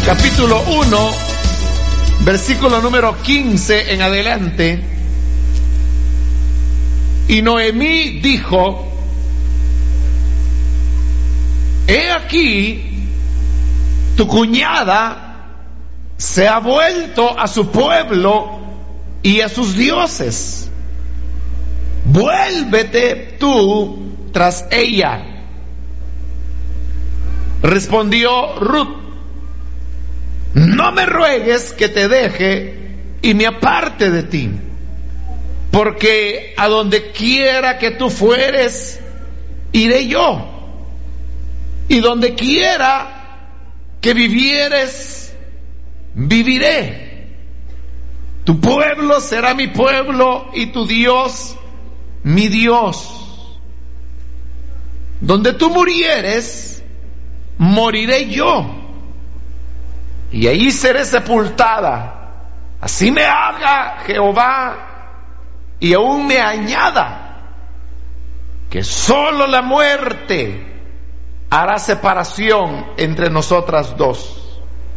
capítulo 1, versículo número 15 en adelante. Y Noemí dijo: he aquí, tu cuñada se ha vuelto a su pueblo y a sus dioses. Vuélvete tú tras ella. Respondió Ruth: no me ruegues que te deje y me aparte de ti, porque a donde quiera que tú fueres, iré yo, y donde quiera que vivieres, viviré. Tu pueblo será mi pueblo y tu Dios mi Dios. Donde tú murieres, moriré yo, y allí seré sepultada. Así me haga Jehová, y aún me añada, que solo la muerte hará separación entre nosotras dos.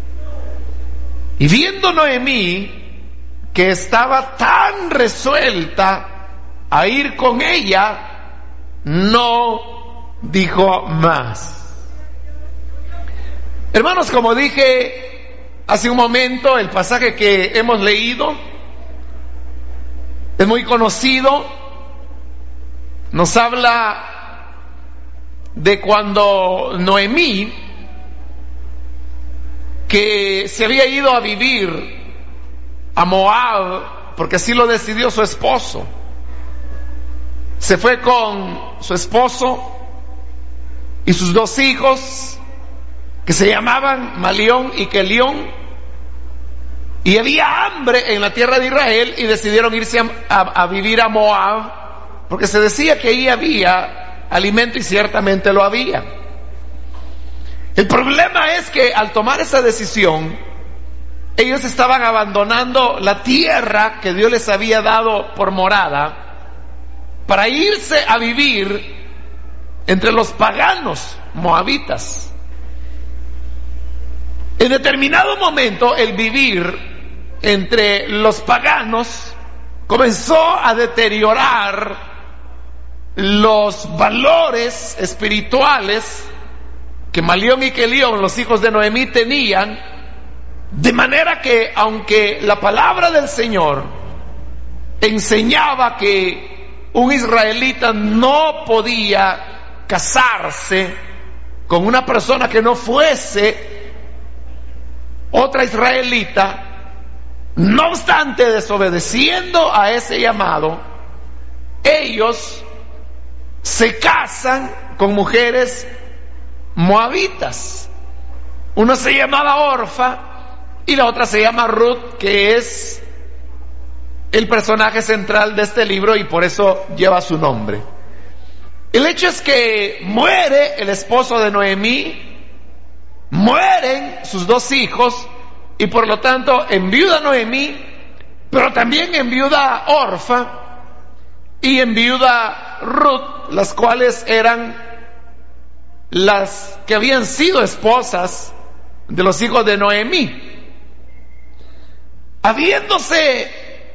Y viendo Noemí que estaba tan resuelta a ir con ella, no dijo más. Hermanos, como dije hace un momento, el pasaje que hemos leído es muy conocido. Nos habla de cuando Noemí, que se había ido a vivir a Moab, porque así lo decidió su esposo, se fue con su esposo y sus dos hijos, que se llamaban Malión y Kelión, y había hambre en la tierra de Israel y decidieron irse a vivir a Moab, porque se decía que ahí había alimento, y ciertamente lo había. El problema es que al tomar esa decisión, ellos estaban abandonando la tierra que Dios les había dado por morada para irse a vivir entre los paganos moabitas. En determinado momento, el vivir entre los paganos comenzó a deteriorar los valores espirituales que Malión y Kelión, los hijos de Noemí, tenían, de manera que, aunque la palabra del Señor enseñaba que un israelita no podía casarse con una persona que no fuese otra israelita, no obstante, desobedeciendo a ese llamado, ellos se casan con mujeres moabitas. Una se llamaba Orfa y la otra se llama Ruth, que es el personaje central de este libro y por eso lleva su nombre. El hecho es que muere el esposo de Noemí, mueren sus dos hijos, y por lo tanto enviuda Noemí, pero también enviuda Orfa y enviuda Ruth, las cuales eran las que habían sido esposas de los hijos de Noemí. Habiéndose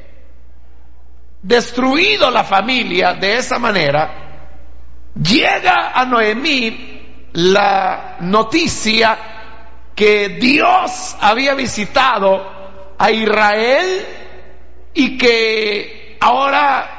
destruido la familia de esa manera, llega a Noemí la noticia que Dios había visitado a Israel y que ahora